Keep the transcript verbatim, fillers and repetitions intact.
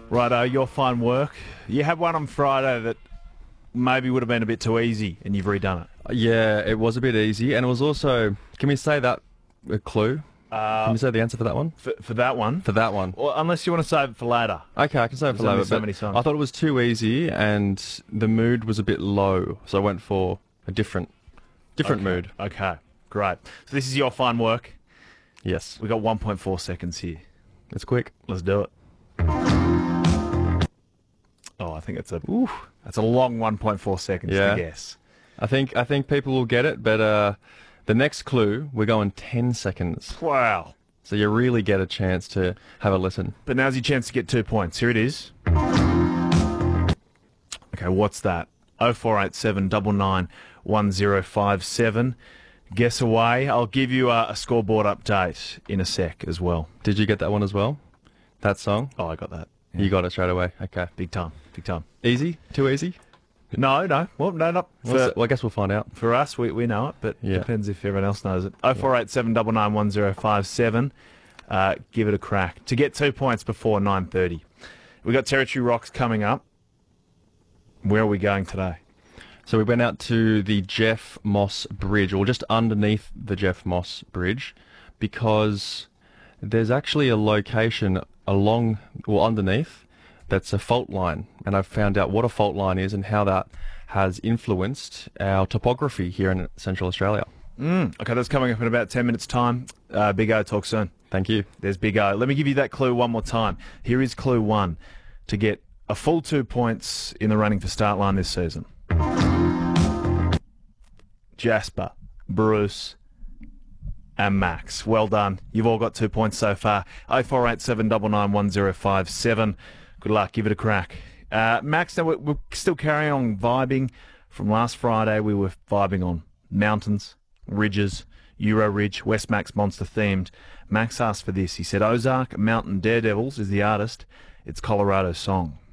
Righto, your fine work. You had one on Friday that maybe would have been a bit too easy, and you've redone it. Yeah, it was a bit easy, and it was also. Can we say that a clue? Uh, Can we say the answer for that one? For, for that one? For that one. Well, unless you want to save it for later. Okay, I can say it for There's only later. so but many songs. I thought it was too easy, and the mood was a bit low, so I went for a different, different Okay. mood. Okay, great. So this is your fine work. Yes, We've got one point four seconds here. it's quick. Let's do it. Oh, I think it's a ooh, that's a long one point four seconds Yeah. to guess. I think I think people will get it, but uh, the next clue we're going ten seconds, Wow. so you really get a chance to have a listen. But now's your chance to get two points. Here it is. Okay, what's that? oh four eight seven nine nine one oh five seven. Guess away. I'll give you a, a scoreboard update in a sec as well. Did you get that one as well? That song? Oh, I got that. You got it straight away. Okay. Big time. Big time. Easy? Too easy? No, no. Well, no, not Well, for, so- well, I guess we'll find out. for us. We, we know it, but Yeah. depends if everyone else knows it. oh four eight seven nine nine one oh five seven. Uh, give it a crack. To get two points before nine thirty. We've got Territory Rocks coming up. Where are we going today? So we went out to the Jeff Moss Bridge, or just underneath the Jeff Moss Bridge, because there's actually a location along, or underneath, that's a fault line. And I've found out what a fault line is and how that has influenced our topography here in Central Australia. Mm, okay, that's coming up in about ten minutes' time. Uh, Big O, talk soon. Thank you. There's Big O. Let me give you that clue one more time. Here is clue one to get a full two points in the running for start line this season. Jasper, Bruce, and Max. Well done. You've all got two points so far. oh four eight seven nine nine one oh five seven. Good luck. Give it a crack. Uh, Max, now we're, we're still carrying on vibing. From last Friday, we were vibing on mountains, ridges, Euro Ridge, West Max Monster themed. Max asked for this. He said, Ozark Mountain Daredevils is the artist. It's Colorado's song.